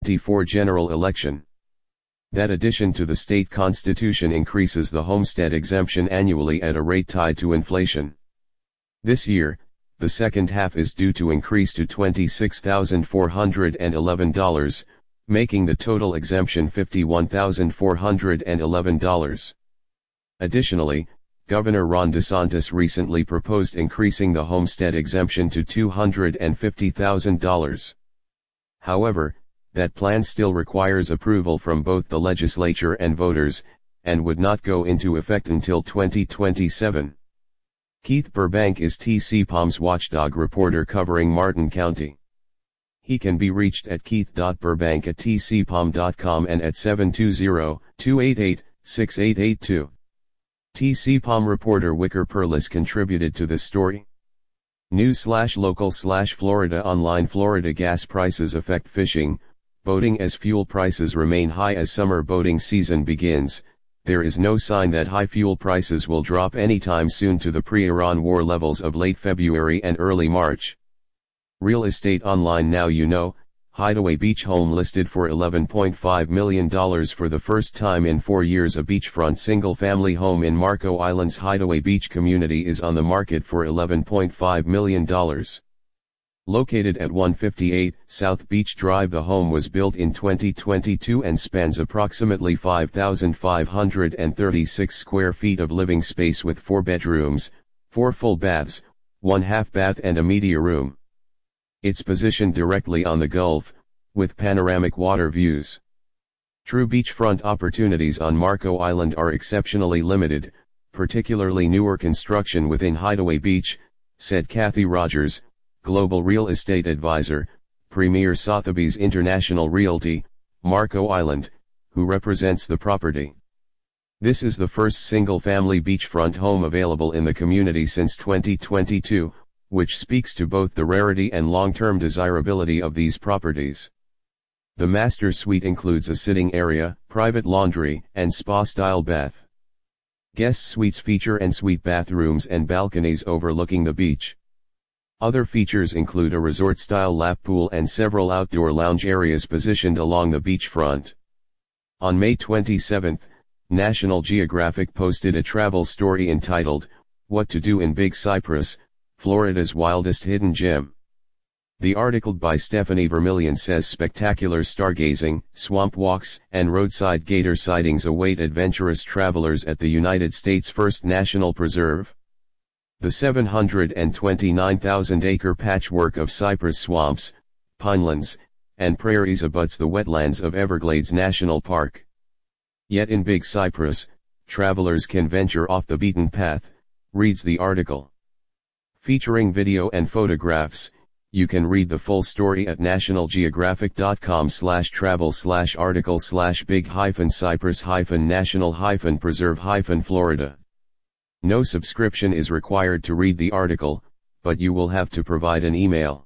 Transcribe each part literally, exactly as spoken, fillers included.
twenty-four general election. That addition to the state constitution increases the homestead exemption annually at a rate tied to inflation. This year, the second half is due to increase to twenty-six thousand four hundred eleven dollars, making the total exemption fifty-one thousand four hundred eleven dollars. Additionally, Governor Ron DeSantis recently proposed increasing the homestead exemption to two hundred fifty thousand dollars. However, that plan still requires approval from both the legislature and voters, and would not go into effect until twenty twenty-seven. Keith Burbank is T C P O M's watchdog reporter covering Martin County. He can be reached at keith dot burbank at t c p o m dot com and at seven two zero, two eight eight, six eight eight two. T C P O M reporter Wicker Perlis contributed to this story. News slash local slash Florida online. Florida gas prices affect fishing, boating as fuel prices remain high as summer boating season begins. There is no sign that high fuel prices will drop anytime soon to the pre-Iran war levels of late February and early March. Real estate online. Now you know, Hideaway Beach home listed for eleven point five million dollars for the first time in four years. A beachfront single-family home in Marco Island's Hideaway Beach community is on the market for eleven point five million dollars. Located at one fifty-eight South Beach Drive, the home was built in twenty twenty-two and spans approximately five thousand five hundred thirty-six square feet of living space with four bedrooms, four full baths, one half bath and a media room. It's positioned directly on the Gulf, with panoramic water views. True beachfront opportunities on Marco Island are exceptionally limited, particularly newer construction within Hideaway Beach, said Kathy Rogers, Global Real Estate Advisor, Premier Sotheby's International Realty, Marco Island, who represents the property. This is the first single-family beachfront home available in the community since twenty twenty-two, which speaks to both the rarity and long-term desirability of these properties. The master suite includes a sitting area, private laundry, and spa-style bath. Guest suites feature ensuite bathrooms and balconies overlooking the beach. Other features include a resort-style lap pool and several outdoor lounge areas positioned along the beachfront. On May twenty-seventh, National Geographic posted a travel story entitled, "What to Do in Big Cypress, Florida's Wildest Hidden Gem." The article by Stephanie Vermillion says spectacular stargazing, swamp walks, and roadside gator sightings await adventurous travelers at the United States' first national preserve. The seven hundred twenty-nine thousand acre patchwork of cypress swamps, pinelands, and prairies abuts the wetlands of Everglades National Park. Yet in Big Cypress, travelers can venture off the beaten path, reads the article. Featuring video and photographs, you can read the full story at national geographic dot com slash travel slash article slash big hyphen cypress hyphen national hyphen preserve hyphen Florida. No subscription is required to read the article, but you will have to provide an email.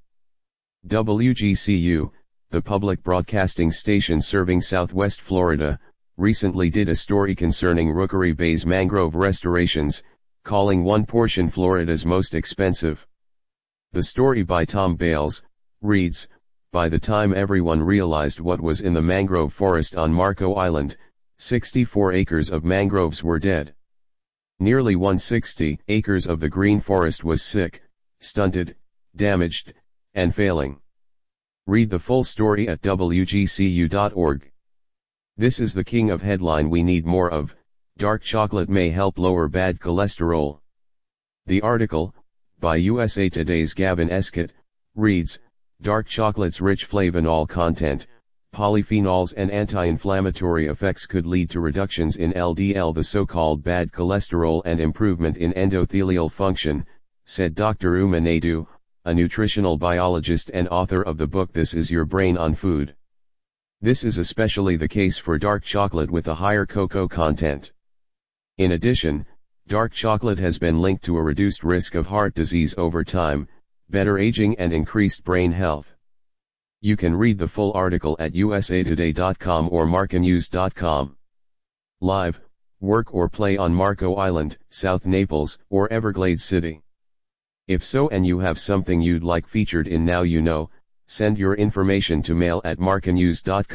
W G C U, the public broadcasting station serving Southwest Florida, recently did a story concerning Rookery Bay's mangrove restorations, calling one portion Florida's most expensive. The story by Tom Bales reads, "By the time everyone realized what was in the mangrove forest on Marco Island, sixty-four acres of mangroves were dead. Nearly one hundred sixty acres of the green forest was sick, stunted, damaged, and failing." Read the full story at w g c u dot org. This is the king of headline we need more of: dark chocolate may help lower bad cholesterol. The article, by U S A Today's Gavin Escott, reads, "Dark chocolate's rich flavanol content, polyphenols and anti-inflammatory effects could lead to reductions in L D L, the so-called bad cholesterol, and improvement in endothelial function," said Doctor Uma Naidu, a nutritional biologist and author of the book This Is Your Brain on Food. This is especially the case for dark chocolate with a higher cocoa content. In addition, dark chocolate has been linked to a reduced risk of heart disease over time, better aging, and increased brain health. You can read the full article at u s a today dot com or marcanews dot com. Live, work or play on Marco Island, South Naples, or Everglades City? If so and you have something you'd like featured in Now You Know, Send your information to mail at marcanews dot com.